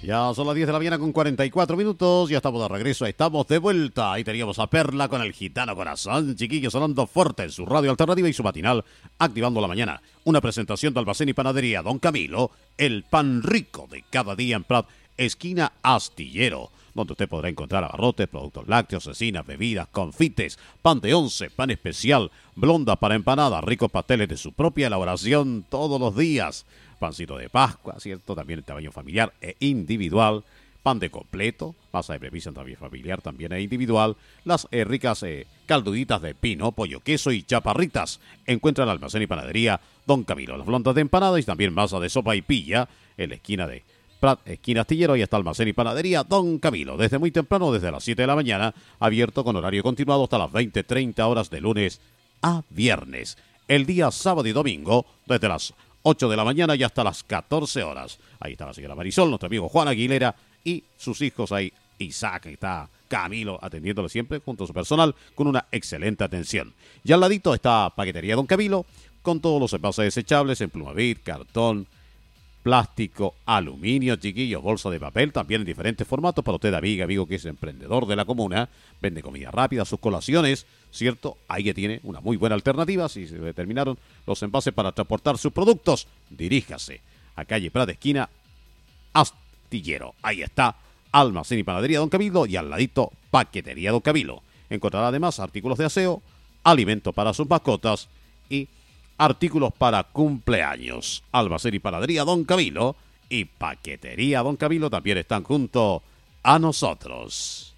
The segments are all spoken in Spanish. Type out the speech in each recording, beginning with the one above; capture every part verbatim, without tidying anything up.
Ya son las diez de la mañana con cuarenta y cuatro minutos, ya estamos de regreso, estamos de vuelta. Ahí teníamos a Perla con el Gitano Corazón, chiquillos, sonando fuerte en su radio alternativa y su matinal, activando la mañana. Una presentación de Almacén y Panadería Don Camilo, el pan rico de cada día en Prat, esquina Astillero, donde usted podrá encontrar abarrotes, productos lácteos, cecinas, bebidas, confites, pan de once, pan especial, blonda para empanadas, ricos pasteles de su propia elaboración todos los días. Pancito de Pascua, ¿cierto? También en tamaño familiar e individual. Pan de completo, masa de premisa en tamaño familiar también e individual. Las eh, ricas eh, calduditas de pino, pollo, queso y chaparritas. Encuentra el Almacén y Panadería Don Camilo. Las blondas de empanada y también masa de sopa y pilla en la esquina de Prat, esquina Astillero. Ahí está Almacén y Panadería Don Camilo. Desde muy temprano, desde las siete de la mañana, abierto con horario continuado hasta las veinte treinta horas de lunes a viernes. El día sábado y domingo, desde las ocho de la mañana y hasta las catorce horas. Ahí está la señora Marisol, nuestro amigo Juan Aguilera y sus hijos ahí, Isaac, está Camilo atendiéndole siempre junto a su personal con una excelente atención. Y al ladito está Paquetería Don Camilo con todos los envases desechables en Plumavit, cartón, plástico, aluminio, chiquillos, bolsa de papel, también en diferentes formatos para usted, amiga, amigo que es emprendedor de la comuna, vende comida rápida, sus colaciones, ¿cierto? Ahí que tiene una muy buena alternativa. Si se determinaron los envases para transportar sus productos, diríjase a calle Prat, esquina Astillero. Ahí está Almacén y Panadería Don Camilo y al ladito Paquetería Don Camilo. Encontrará además artículos de aseo, alimento para sus mascotas y artículos para cumpleaños. Almacén y Panadería Don Camilo y Paquetería Don Camilo también están junto a nosotros.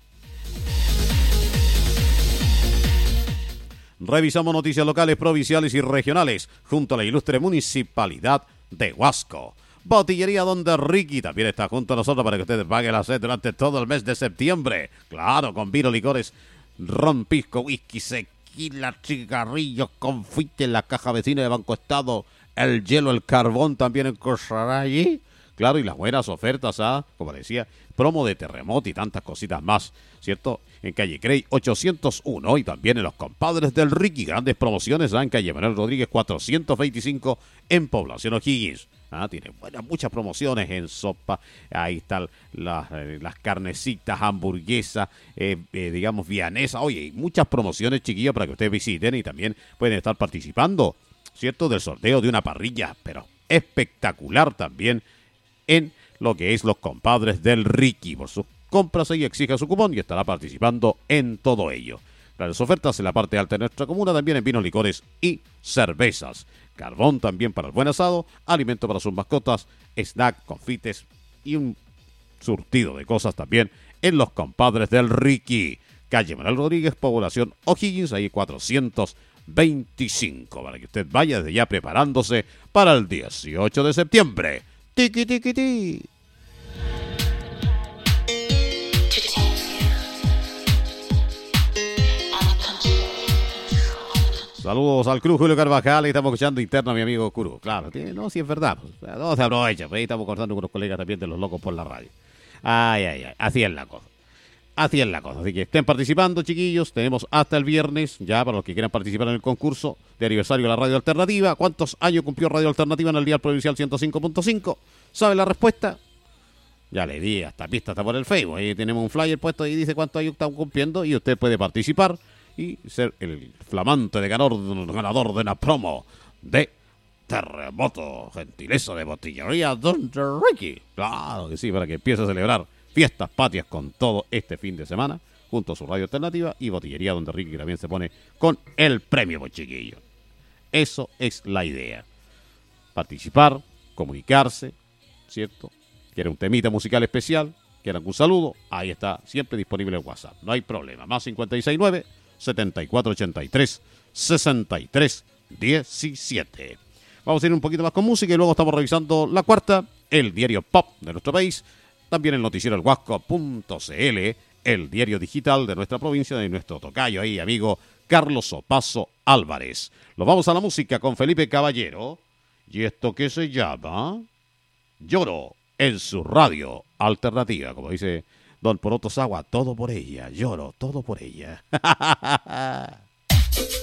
Revisamos noticias locales, provinciales y regionales junto a la ilustre municipalidad de Huasco. Botillería Don Ricky también está junto a nosotros para que ustedes paguen la sed durante todo el mes de septiembre. Claro, con vino, licores, ron, pisco, whisky, tequila, cigarrillos, confite, la caja vecina de Banco Estado, el hielo, el carbón también encontrará allí. Claro, y las buenas ofertas, ¿ah? Como decía, promo de terremoto y tantas cositas más, ¿cierto? En calle Crey ochocientos uno y también en los compadres del Ricky, grandes promociones, ¿ah? En calle Manuel Rodríguez cuatrocientos veinticinco en Población O'Higgins. Ah, tiene buenas, muchas promociones en sopa, ahí están las, eh, las carnecitas, hamburguesas, eh, eh, digamos, vianesa. Oye, hay muchas promociones, chiquillos, para que ustedes visiten y también pueden estar participando, ¿cierto? Del sorteo de una parrilla, pero espectacular también en lo que es los compadres del Ricky. Por sus compras ahí exija su cupón y estará participando en todo ello. Las ofertas en la parte alta de nuestra comuna, también en vinos, licores y cervezas. Carbón también para el buen asado, alimento para sus mascotas, snack, confites y un surtido de cosas también en los compadres del Ricky. Calle Manuel Rodríguez, Población O'Higgins, ahí cuatrocientos veinticinco, para que usted vaya desde ya preparándose para el dieciocho de septiembre. Tiki, tiki, tiki. Saludos al Cruz Julio Carvajal, estamos escuchando interno a mi amigo Curu. Claro, no, si es verdad, pues, no se aprovecha, pues ahí estamos cortando con los colegas también de los locos por la radio. Ay, ay, ay, así es la cosa. Así es la cosa, así que estén participando, chiquillos. Tenemos hasta el viernes, ya para los que quieran participar en el concurso de aniversario de la Radio Alternativa. ¿Cuántos años cumplió Radio Alternativa en el Dial Provincial ciento cinco punto cinco? ¿Sabe la respuesta? Ya le di, hasta pista, está por el Facebook. Ahí tenemos un flyer puesto y dice cuántos años están cumpliendo y usted puede participar y ser el flamante de ganador, ganador de una promo de terremoto, gentileza de botillería Don Ricky. Claro que sí, para que empiece a celebrar fiestas patrias con todo este fin de semana, junto a su radio alternativa y botillería Don Ricky, que también se pone con el premio, pues, chiquillo. Eso es la idea. Participar, comunicarse, ¿cierto? ¿Quiere un temita musical especial? ¿Quiere algún saludo? Ahí está, siempre disponible en WhatsApp. No hay problema. Más cincuenta y seis nueve, setenta y cuatro ochenta y tres, sesenta y tres diecisiete. Vamos a ir un poquito más con música y luego estamos revisando la cuarta, el diario pop de nuestro país, también el noticiero el huasco punto c l, el diario digital de nuestra provincia, de nuestro tocayo ahí, amigo Carlos Opaso Álvarez. Nos vamos a la música con Felipe Caballero y esto que se llama Lloro en su radio alternativa, como dice Don Poroto Sagua, todo por ella, lloro, todo por ella.